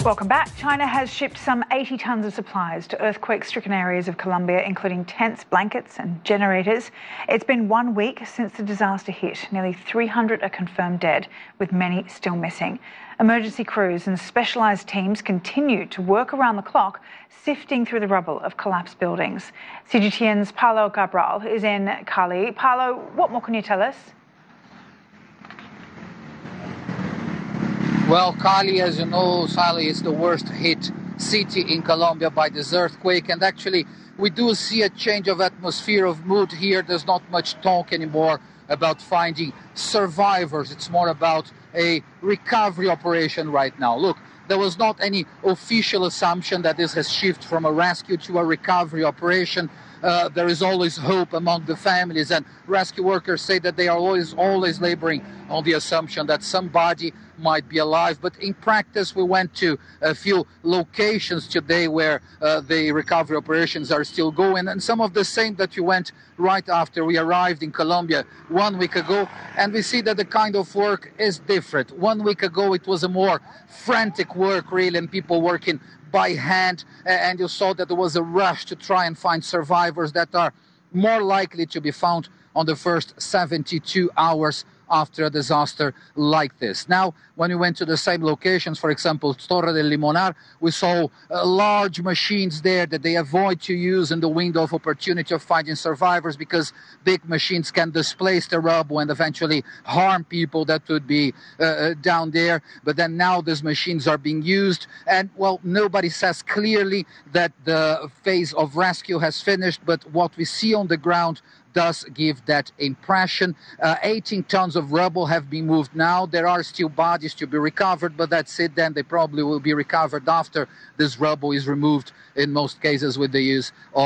Welcome back. China has shipped some 80 tonnes of supplies to earthquake-stricken areas of Colombia, including tents, blankets and generators. It's been 1 week since the disaster hit. Nearly 300 are confirmed dead, with many still missing. Emergency crews and specialised teams continue to work around the clock, sifting through the rubble of collapsed buildings. CGTN's Paulo Cabral is in Cali. Paulo, what more can you tell us? Well, Cali, as you know, Sally, is the worst hit city in Colombia by this earthquake. And actually, we do see a change of atmosphere, of mood here. There's not much talk anymore about finding survivors. It's more about a recovery operation right now. Look, there was not any official assumption that this has shifted from a rescue to a recovery operation. There is always hope among the families, and rescue workers say that they are always laboring on the assumption that somebody might be alive. But in practice, we went to a few locations today where the recovery operations are still going, and some of the same that you went right after we arrived in Colombia 1 week ago, and we see that the kind of work is different. 1 week ago, it was a more frantic work, really, and people working by hand, and you saw that there was a rush to try and find survivors that are more likely to be found on the first 72 hours after a disaster like this. Now, when we went to the same locations, for example, Torre del Limonar, we saw large machines there that they avoid to use in the window of opportunity of finding survivors, because big machines can displace the rubble and eventually harm people that would be down there. But then now these machines are being used, and, well, nobody says clearly that the phase of rescue has finished, but what we see on the ground does give that impression. 18 tons of rubble have been moved now. There are still bodies to be recovered, but that's it. Then they probably will be recovered after this rubble is removed, in most cases with the use of